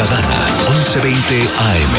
Ciudadana, 1120 AM.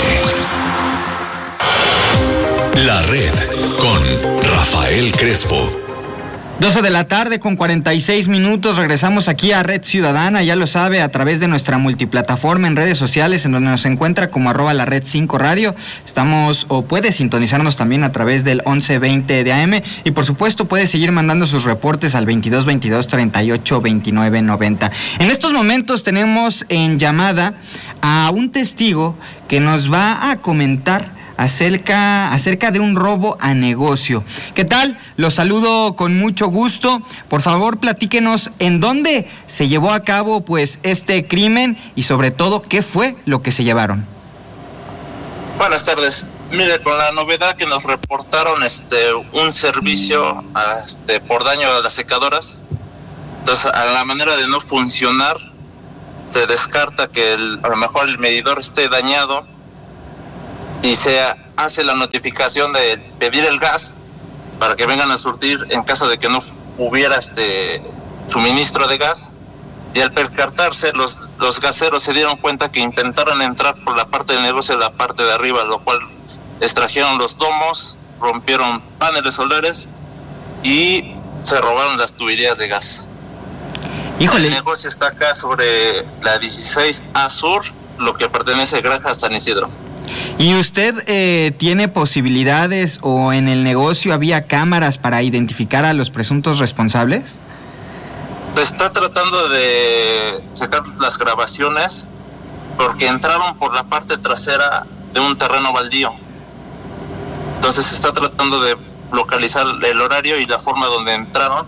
La Red con Rafael Crespo. 12 de la tarde con 46 minutos, regresamos aquí a Red Ciudadana, ya lo sabe, a través de nuestra multiplataforma en redes sociales, en donde nos encuentra como @LaRed5 Radio. Estamos, o puede sintonizarnos también a través del 1120 de AM, y por supuesto puede seguir mandando sus reportes al 22 38 29 90. En estos momentos tenemos en llamada a un testigo que nos va a comentar acerca de un robo a negocio. ¿Qué tal? Los saludo con mucho gusto. Por favor, platíquenos en dónde se llevó a cabo pues este crimen y sobre todo qué fue lo que se llevaron. Buenas tardes. Mire, con la novedad que nos reportaron un servicio por daño a las secadoras. Entonces, a la manera de no funcionar, se descarta que a lo mejor el medidor esté dañado y se hace la notificación de pedir el gas para que vengan a surtir en caso de que no hubiera suministro de gas. Y al percatarse, los gaseros se dieron cuenta que intentaron entrar por la parte del negocio de la parte de arriba, lo cual extrajeron los domos, rompieron paneles solares y se robaron las tuberías de gas. ¡Híjole! El negocio está acá sobre la 16A Sur, lo que pertenece a Granja San Isidro. ¿Y usted tiene posibilidades o en el negocio había cámaras para identificar a los presuntos responsables? Está tratando de sacar las grabaciones porque entraron por la parte trasera de un terreno baldío. Entonces se está tratando de localizar el horario y la forma donde entraron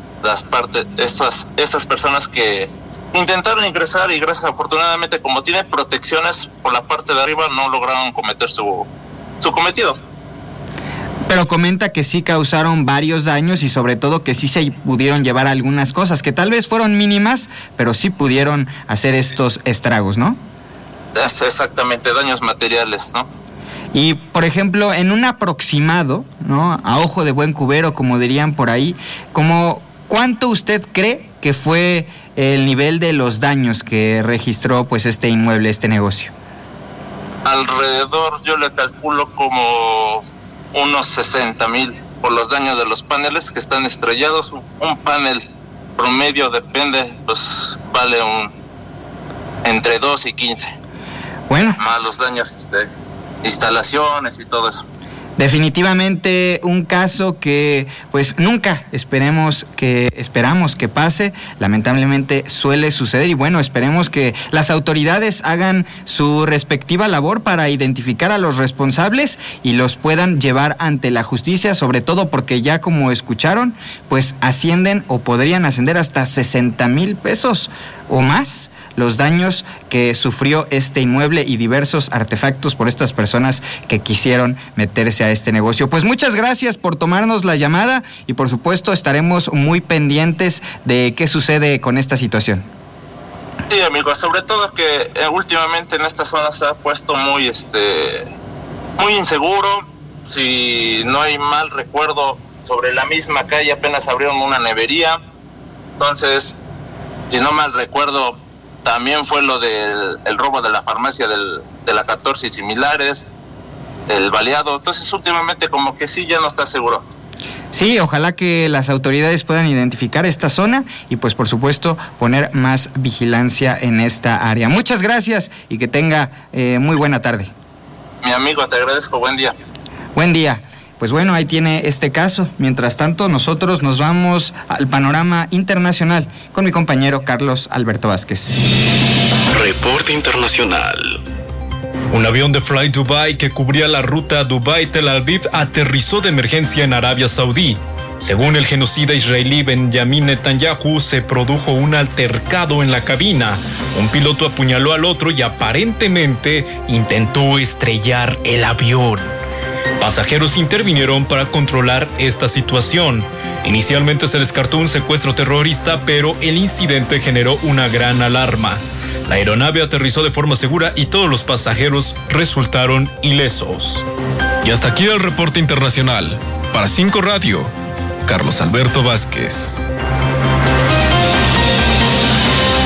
estas personas que intentaron ingresar, y gracias, afortunadamente, como tiene protecciones por la parte de arriba, no lograron cometer su cometido. Pero comenta que sí causaron varios daños y sobre todo que sí se pudieron llevar algunas cosas que tal vez fueron mínimas, pero sí pudieron hacer estos estragos, ¿no? Exactamente, daños materiales, ¿no? Y, por ejemplo, en un aproximado, ¿no?, a ojo de buen cubero, como dirían por ahí, ¿cuánto usted cree que fue el nivel de los daños que registró pues este inmueble, este negocio? Alrededor, yo le calculo como unos 60,000 por los daños de los paneles que están estrellados. Un panel promedio, depende, pues vale entre 2 y 15. Bueno. Más los daños instalaciones y todo eso. Definitivamente un caso que pues nunca esperamos que pase, lamentablemente suele suceder, y bueno, esperemos que las autoridades hagan su respectiva labor para identificar a los responsables y los puedan llevar ante la justicia, sobre todo porque ya como escucharon, pues ascienden o podrían ascender hasta 60,000 pesos o más los daños que sufrió este inmueble y diversos artefactos por estas personas que quisieron meterse a este negocio. Pues muchas gracias por tomarnos la llamada y por supuesto estaremos muy pendientes de qué sucede con esta situación. Sí, amigo, sobre todo que últimamente en esta zona se ha puesto muy inseguro. Si no hay mal recuerdo, sobre la misma calle apenas abrieron una nevería. Entonces, si no mal recuerdo, también fue lo del robo de la farmacia de la 14 y similares, el baleado. Entonces últimamente como que sí, ya no está seguro. Sí, ojalá que las autoridades puedan identificar esta zona y pues por supuesto poner más vigilancia en esta área. Muchas gracias y que tenga muy buena tarde. Mi amigo, te agradezco, buen día. Buen día. Pues bueno, ahí tiene este caso. Mientras tanto, nosotros nos vamos al panorama internacional con mi compañero Carlos Alberto Vázquez. Reporte internacional. Un avión de Fly Dubai que cubría la ruta Dubai-Tel Aviv aterrizó de emergencia en Arabia Saudí. Según el genocida israelí Benjamin Netanyahu, se produjo un altercado en la cabina. Un piloto apuñaló al otro y aparentemente intentó estrellar el avión. Pasajeros intervinieron para controlar esta situación. Inicialmente se descartó un secuestro terrorista, pero el incidente generó una gran alarma. La aeronave aterrizó de forma segura y todos los pasajeros resultaron ilesos. Y hasta aquí el reporte internacional. Para 5 Radio, Carlos Alberto Vázquez.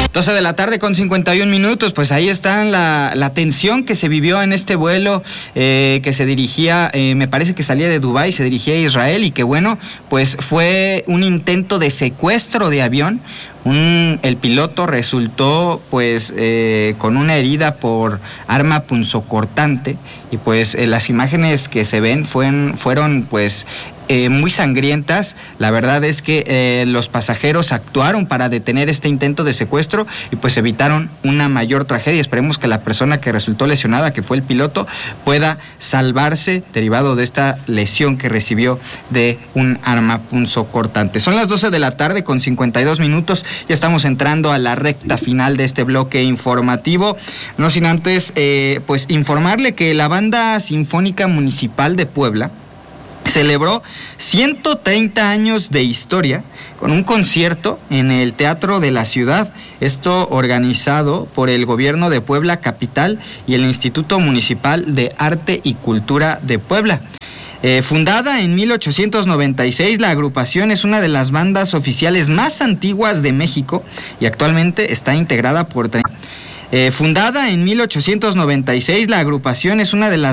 12 de la tarde con 51 minutos, pues ahí está la tensión que se vivió en este vuelo que se dirigía, me parece que salía de Dubái, se dirigía a Israel, y que bueno, pues fue un intento de secuestro de avión. El piloto resultó pues con una herida por arma punzocortante, y pues las imágenes que se ven fueron pues muy sangrientas. La verdad es que los pasajeros actuaron para detener este intento de secuestro y pues evitaron una mayor tragedia. Esperemos que la persona que resultó lesionada, que fue el piloto, pueda salvarse derivado de esta lesión que recibió de un arma punzocortante. Son las 12 de la tarde con 52 minutos. Ya estamos entrando a la recta final de este bloque informativo. No sin antes pues informarle que la Banda Sinfónica Municipal de Puebla celebró 130 años de historia con un concierto en el Teatro de la Ciudad. Esto organizado por el Gobierno de Puebla Capital y el Instituto Municipal de Arte y Cultura de Puebla. Fundada en 1896, la agrupación es una de las bandas oficiales más antiguas de México y actualmente está integrada por... Fundada en 1896, la agrupación es una de las